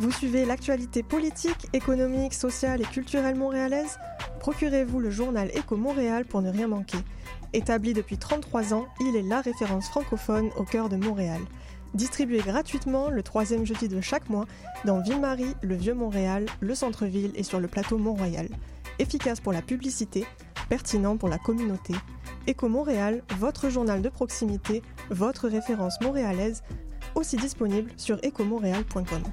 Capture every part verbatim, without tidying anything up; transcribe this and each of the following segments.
Vous suivez l'actualité politique, économique, sociale et culturelle montréalaise? Procurez-vous le journal Éco Montréal pour ne rien manquer. Établi depuis trente-trois ans, il est la référence francophone au cœur de Montréal. Distribué gratuitement le troisième jeudi de chaque mois dans Ville-Marie, le Vieux-Montréal, le centre-ville et sur le plateau Mont-Royal. Efficace pour la publicité, pertinent pour la communauté. Éco Montréal, votre journal de proximité, votre référence montréalaise, aussi disponible sur éco montréal point com.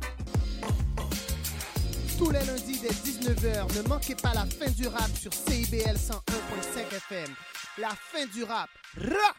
Tous les lundis dès dix-neuf heures, ne manquez pas la fin du rap sur C I B L cent un virgule cinq F M. La fin du rap. Rap!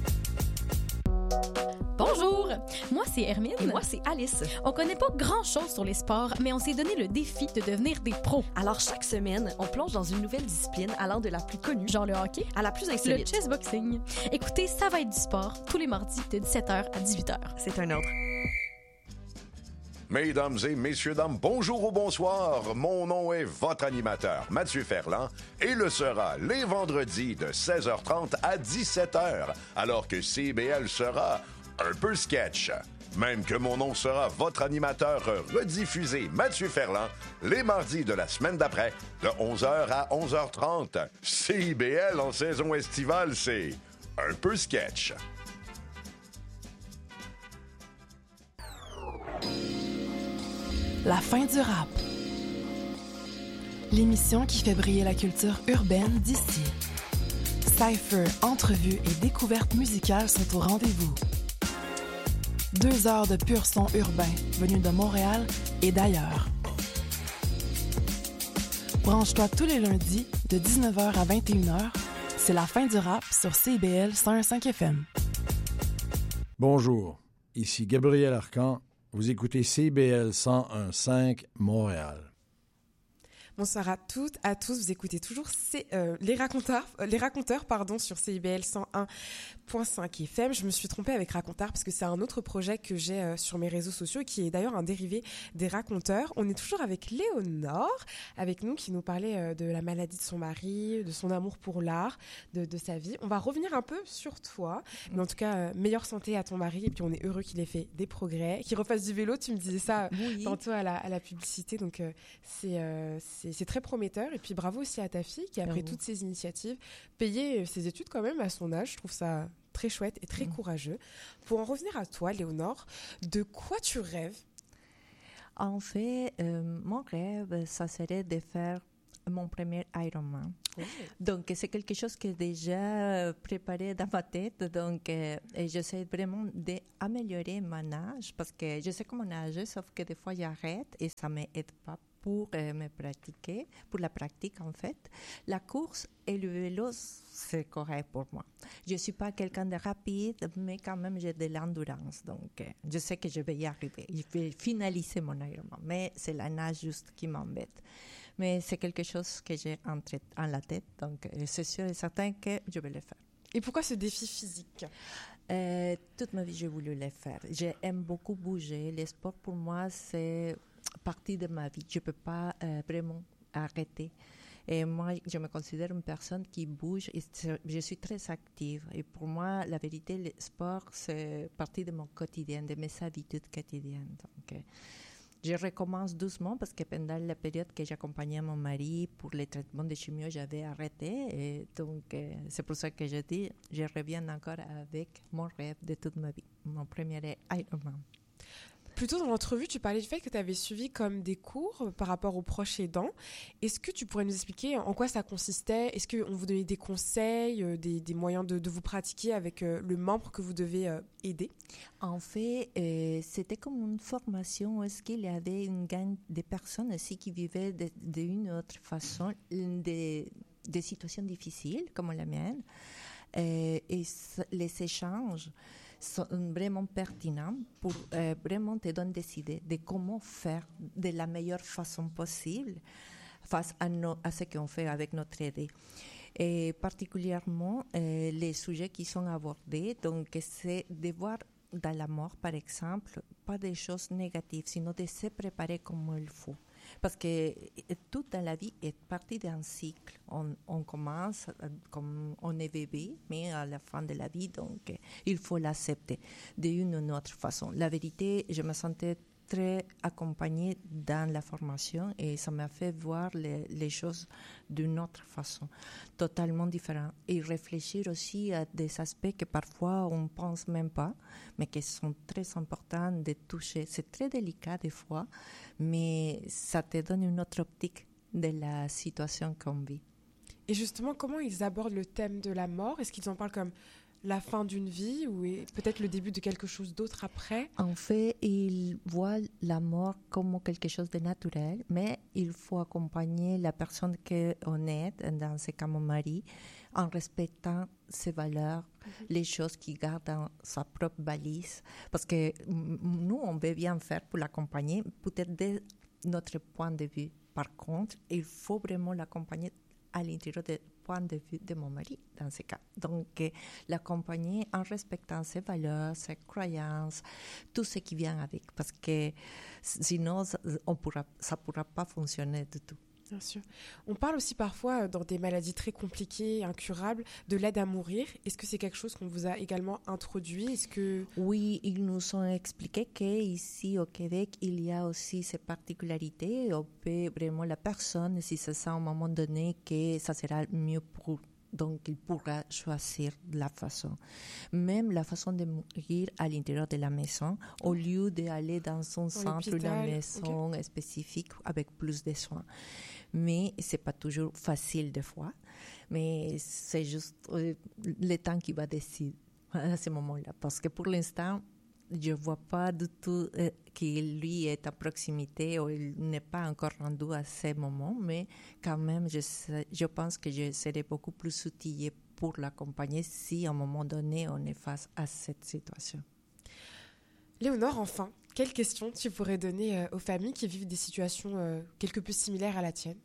Bonjour, moi c'est Hermine. Et moi c'est Alice. On connaît pas grand-chose sur les sports, mais on s'est donné le défi de devenir des pros. Alors chaque semaine, on plonge dans une nouvelle discipline allant de la plus connue, genre le hockey, à la plus insolite, le chessboxing. Écoutez, ça va être du sport tous les mardis de dix-sept heures à dix-huit heures. C'est un ordre. Mesdames et messieurs, dames, bonjour ou bonsoir. Mon nom est votre animateur, Mathieu Ferland, et le sera les vendredis de seize heures trente à dix-sept heures, alors que C I B L sera un peu sketch. Même que mon nom sera votre animateur rediffusé, Mathieu Ferland, les mardis de la semaine d'après, de onze heures à onze heures trente. C I B L en saison estivale, c'est un peu sketch. La fin du rap. L'émission qui fait briller la culture urbaine d'ici. Cypher, entrevues et découvertes musicales sont au rendez-vous. Deux heures de pur son urbain venus de Montréal et d'ailleurs. Branche-toi tous les lundis de dix-neuf heures à vingt et une heures. C'est la fin du rap sur C I B L cent un virgule cinq F M. Bonjour, ici Gabriel Arcan. Vous écoutez C I B L cent un virgule cinq Montréal. Bonsoir à toutes, à tous. Vous écoutez toujours C- euh, les raconteurs, euh, les raconteurs pardon, sur C I B L cent un virgule cinq F M. Je me suis trompée avec Raconteurs parce que c'est un autre projet que j'ai euh, sur mes réseaux sociaux et qui est d'ailleurs un dérivé des Raconteurs. On est toujours avec Léonore, avec nous, qui nous parlait euh, de la maladie de son mari, de son amour pour l'art, de, de sa vie. On va revenir un peu sur toi, mais en tout cas, euh, meilleure santé à ton mari. Et puis on est heureux qu'il ait fait des progrès, qu'il refasse du vélo. Tu me disais ça oui. tantôt à la, à la publicité, donc euh, c'est, euh, c'est, c'est très prometteur. Et puis bravo aussi à ta fille qui a pris bravo. toutes ces initiatives, payé ses études quand même à son âge. Je trouve ça très chouette et très mmh. courageux. Pour en revenir à toi, Léonore, de quoi tu rêves? En fait, euh, mon rêve, ça serait de faire mon premier Ironman. Oh. Donc, c'est quelque chose qui est déjà préparé dans ma tête. Donc, euh, j'essaie vraiment d'améliorer ma nage parce que je sais comment nager, sauf que des fois, j'arrête et ça ne m'aide pas pour euh, me pratiquer, pour la pratique en fait. La course et le vélo, c'est correct pour moi. Je ne suis pas quelqu'un de rapide, mais quand même j'ai de l'endurance. Donc, euh, je sais que je vais y arriver. Je vais finaliser mon Ironman. Mais c'est la nage juste qui m'embête. Mais c'est quelque chose que j'ai en, en la tête. Donc, euh, c'est sûr et certain que je vais le faire. Et pourquoi ce défi physique? euh, Toute ma vie, j'ai voulu le faire. J'aime beaucoup bouger. Le sport, pour moi, c'est partie de ma vie. Je ne peux pas euh, vraiment arrêter. Et moi, je me considère une personne qui bouge et je suis très active. Et pour moi, la vérité, le sport, c'est partie de mon quotidien, de mes habitudes quotidiennes. Donc, euh, je recommence doucement parce que pendant la période que j'accompagnais mon mari pour les traitements de chimio, j'avais arrêté. Et donc, euh, c'est pour ça que je dis, je reviens encore avec mon rêve de toute ma vie, mon premier Ironman. Plus tôt dans l'entrevue, tu parlais du fait que tu avais suivi comme des cours par rapport aux proches aidants. Est-ce que tu pourrais nous expliquer en quoi ça consistait? Est-ce qu'on vous donnait des conseils, des, des moyens de, de vous pratiquer avec euh, le membre que vous devez euh, aider? En fait, euh, c'était comme une formation où est-ce qu'il y avait une gang de personnes aussi qui vivaient de, d'une autre façon des, des situations difficiles comme la mienne. Euh, et les échanges sont vraiment pertinents pour euh, vraiment te donner des idées de comment faire de la meilleure façon possible face à, no, à ce qu'on fait avec notre aide. Et particulièrement, euh, les sujets qui sont abordés, donc c'est de voir dans la mort, par exemple, pas des choses négatives, sinon de se préparer comme il faut. Parce que tout dans la vie est partie d'un cycle. On, on commence comme on est bébé, mais à la fin de la vie, donc il faut l'accepter d'une ou d'une autre façon. La vérité, je me sentais très accompagnée dans la formation et ça m'a fait voir les, les choses d'une autre façon, totalement différente. Et réfléchir aussi à des aspects que parfois on ne pense même pas, mais qui sont très importants de toucher. C'est très délicat des fois, mais ça te donne une autre optique de la situation qu'on vit. Et justement, comment ils abordent le thème de la mort? Est-ce qu'ils en parlent comme la fin d'une vie ou peut-être le début de quelque chose d'autre après? En fait, ils voient la mort comme quelque chose de naturel, mais il faut accompagner la personne qu'on est, dans ce cas mon mari, en respectant ses valeurs, mm-hmm. les choses qu'il garde dans sa propre valise. Parce que nous, on veut bien faire pour l'accompagner, peut-être de notre point de vue. Par contre, il faut vraiment l'accompagner à l'intérieur du point de vue de mon mari, dans ce cas. Donc, euh, l'accompagner en respectant ses valeurs, ses croyances, tout ce qui vient avec. Parce que sinon, ça ne pourra, ça pourra pas fonctionner du tout. Bien sûr. On parle aussi parfois, dans des maladies très compliquées, incurables, de l'aide à mourir. Est-ce que c'est quelque chose qu'on vous a également introduit? Est-ce que... Oui, ils nous ont expliqué qu'ici au Québec, il y a aussi ces particularités. On peut vraiment, la personne, si c'est ça à un moment donné, que ça sera mieux pour donc il pourra choisir la façon. Même la façon de mourir à l'intérieur de la maison, au lieu d'aller dans un centre ou une maison okay. spécifique avec plus de soins. Mais ce n'est pas toujours facile des fois, mais c'est juste euh, le temps qui va décider à ce moment-là. Parce que pour l'instant, je ne vois pas du tout euh, qu'il lui est à proximité ou il n'est pas encore rendu à ce moment, mais quand même, je, sais, je pense que je serai beaucoup plus outillée pour l'accompagner si à un moment donné, on est face à cette situation. Léonore, enfin, quelles questions tu pourrais donner euh, aux familles qui vivent des situations euh, quelque peu similaires à la tienne?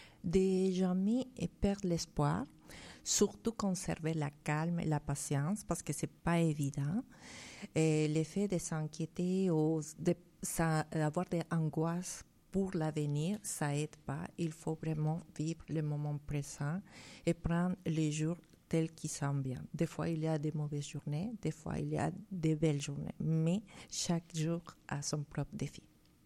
De jamais perdre l'espoir, surtout conserver la calme et la patience parce que ce n'est pas évident. Et l'effet de s'inquiéter ou d'avoir des angoisses pour l'avenir, ça n'aide pas. Il faut vraiment vivre le moment présent et prendre les jours tels qu'ils sont bien. Des fois, il y a des mauvaises journées, des fois, il y a des belles journées. Mais chaque jour a son propre défi.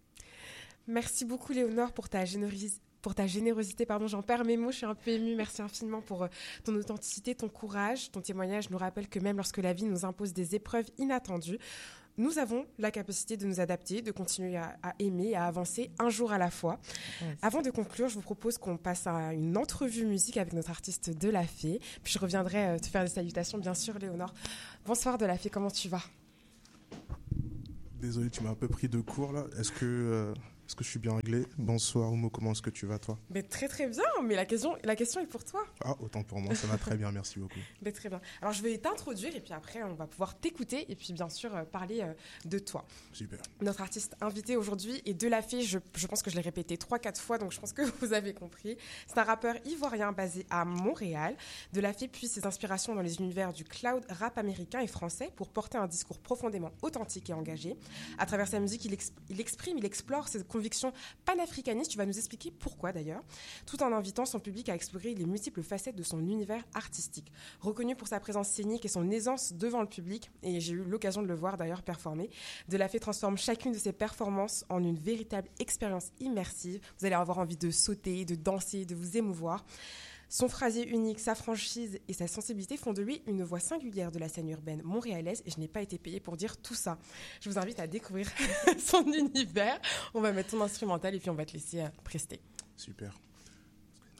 Merci beaucoup, Léonore, pour ta générosité. Pour ta générosité, pardon, j'en perds mes mots, je suis un peu émue. Merci infiniment pour ton authenticité, ton courage. Ton témoignage nous rappelle que même lorsque la vie nous impose des épreuves inattendues, nous avons la capacité de nous adapter, de continuer à, à aimer, à avancer un jour à la fois. Merci. Avant de conclure, je vous propose qu'on passe à une entrevue musique avec notre artiste Delafé. Puis je reviendrai te faire des salutations, bien sûr, Léonore. Bonsoir Delafé, comment tu vas? Désolé, tu m'as un peu pris de court là. Est-ce que... Euh... Est-ce que je suis bien réglé? Bonsoir Oumo, comment est-ce que tu vas toi? Mais très très bien, mais la question, la question est pour toi. Ah, autant pour moi, ça va très bien, merci beaucoup. Mais très bien. Alors je vais t'introduire et puis après on va pouvoir t'écouter et puis bien sûr euh, parler euh, de toi. Super. Notre artiste invité aujourd'hui est Delafé, je, je pense que je l'ai répété trois quatre fois, donc je pense que vous avez compris. C'est un rappeur ivoirien basé à Montréal. Delafé puise ses inspirations dans les univers du cloud rap américain et français pour porter un discours profondément authentique et engagé. À travers sa musique, il, exp- il exprime, il explore ses convictions panafricanistes. Tu vas nous expliquer pourquoi d'ailleurs, tout en invitant son public à explorer les multiples facettes de son univers artistique. Reconnu pour sa présence scénique et son aisance devant le public, et j'ai eu l'occasion de le voir d'ailleurs performer, Delafé transforme chacune de ses performances en une véritable expérience immersive. Vous allez avoir envie de sauter, de danser, de vous émouvoir. Son phrasier unique, sa franchise et sa sensibilité font de lui une voix singulière de la scène urbaine montréalaise et je n'ai pas été payée pour dire tout ça. Je vous invite à découvrir son univers. On va mettre ton instrumental et puis on va te laisser prester. Super.